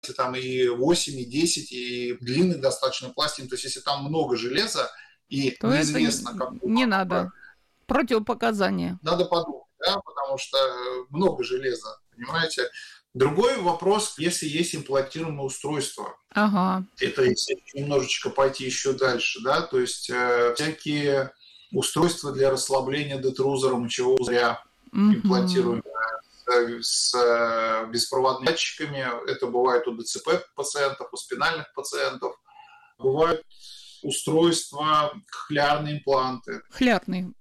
там и 8, и 10, и длинный достаточно пластин. То есть, если там много железа и То неизвестно, это не какого, надо. Противопоказания. надо подумать, да, потому что много железа, понимаете. Другой вопрос, если есть имплантируемое устройство. Ага. Это если немножечко пойти еще дальше, да, то есть всякие устройства для расслабления детрузора мочевого пузыря Угу. имплантируемые с беспроводными датчиками. Это бывает у ДЦП пациентов, у спинальных пациентов. Бывают устройства, кохлеарные импланты. Хлярный.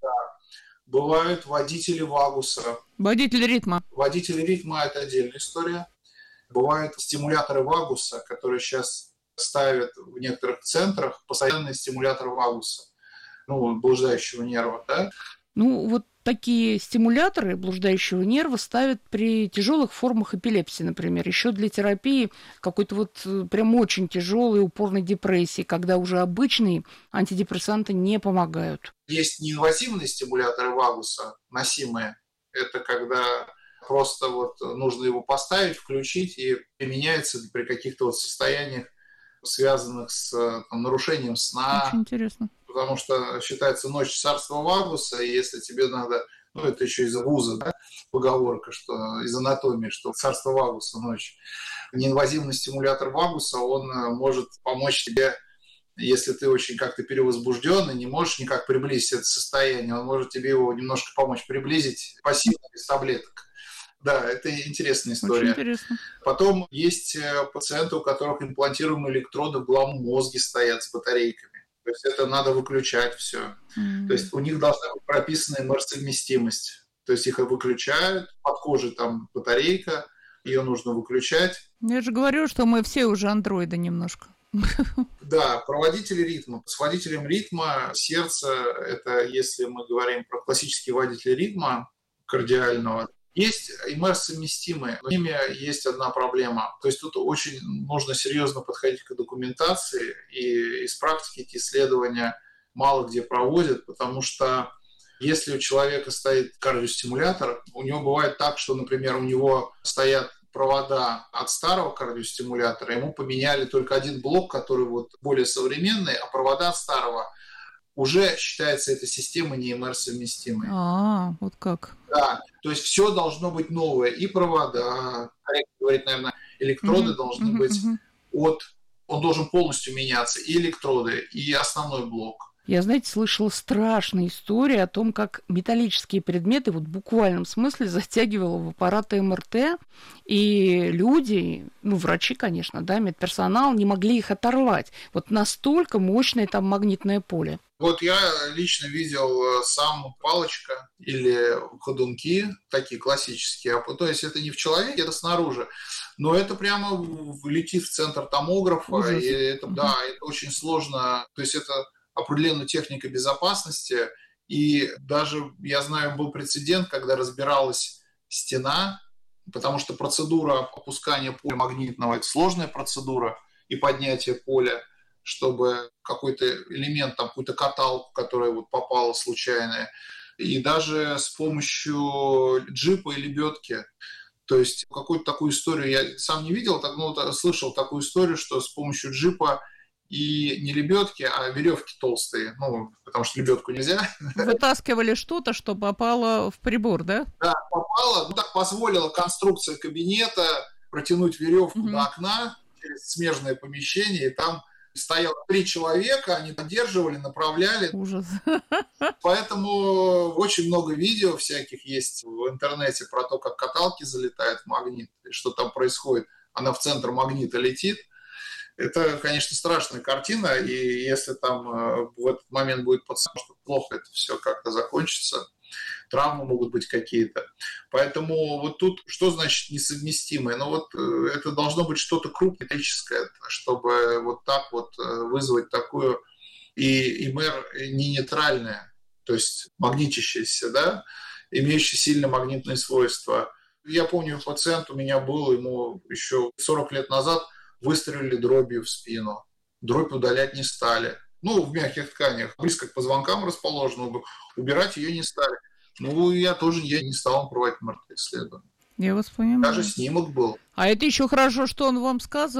Бывают водители вагуса. Водитель ритма. Водители ритма – это отдельная история. Бывают стимуляторы вагуса, которые сейчас ставят в некоторых центрах, постоянный стимулятор вагуса, блуждающего нерва, да? Ну, вот такие стимуляторы блуждающего нерва ставят при тяжелых формах эпилепсии, например, еще для терапии какой-то вот прям очень тяжелой упорной депрессии, когда уже обычные антидепрессанты не помогают. Есть неинвазивные стимуляторы вагуса, носимые. Это когда просто вот нужно его поставить, включить, и применяется при каких-то вот состояниях, связанных с нарушением Очень сна, интересно. потому что считается ночь царства вагуса, и если тебе надо, это еще из вуза, да, поговорка, что из анатомии, что царство вагуса ночь. Неинвазивный стимулятор вагуса, он может помочь тебе, если ты очень как-то перевозбужден и не можешь никак приблизить это состояние, он может тебе его немножко помочь приблизить пассивно, без таблеток. Да, это интересная Очень история. интересно. Потом есть пациенты, у которых имплантируемые электроды в головном мозге стоят с батарейками. То есть это надо выключать все. То есть у них должна быть прописана МР-совместимость. То есть их выключают, под кожей там батарейка, ее нужно выключать. Я же говорю, что мы все уже андроиды немножко. Да, проводители ритма. С водителем ритма сердца, это если мы говорим про классические водители ритма кардиального, есть МР-совместимые, но с ними есть одна проблема. То есть тут очень нужно серьезно подходить к документации, и из практики эти исследования мало где проводят, потому что если у человека стоит кардиостимулятор, у него бывает так, что, например, у него стоят провода от старого кардиостимулятора, ему поменяли только один блок, который вот более современный, а провода от старого уже считается эта система не МР-совместимой. Вот как. Да, то есть все должно быть новое, и провода, корректно говорить, наверное, электроды должны быть он должен полностью меняться, и электроды, и основной блок. Я, знаете, слышала страшные истории о том, как металлические предметы вот в буквальном смысле затягивало в аппараты МРТ, и люди, врачи, конечно, да, медперсонал, не могли их оторвать. Вот настолько мощное там магнитное поле. Вот я лично видел сам палочка или ходунки, такие классические. То есть это не в человеке, это снаружи. Но это прямо летит в центр томографа. Ужас. И это, да, это очень сложно. То есть это определенная техника безопасности. И даже, я знаю, был прецедент, когда разбиралась стена, потому что процедура опускания поля магнитного – это сложная процедура, и поднятие поля, чтобы какой-то элемент, там, какую-то каталку, которая вот попала случайная, и даже с помощью джипа и лебедки. То есть какую-то такую историю я сам не видел, слышал такую историю, что с помощью джипа и не лебедки, а веревки толстые, потому что лебедку нельзя. Вытаскивали что-то, что попало в прибор, да? Да, попало, так позволила конструкция кабинета протянуть веревку до окна через смежное помещение, и там стояло 3 человека, они поддерживали, направляли. Ужас. Поэтому очень много видео всяких есть в интернете про то, как каталки залетают в магнит, и что там происходит. Она в центр магнита летит. Это, конечно, страшная картина, и если там в этот момент будет пацан, что плохо это все как-то закончится, травмы могут быть какие-то. Поэтому вот тут что значит несовместимое? Это должно быть что-то крупнотическое, чтобы вот так вот вызвать такую и МР не нейтральное, то есть магнитящееся, да, имеющее сильно магнитные свойства. Я помню, пациент у меня был, ему еще 40 лет назад выстрелили дробью в спину. Дробь удалять не стали. В мягких тканях, близко к позвонкам расположена, убирать ее не стали. Я не стал проводить МРТ-исследование. Я вас понимаю. Даже снимок был. А это еще хорошо, что он вам сказал.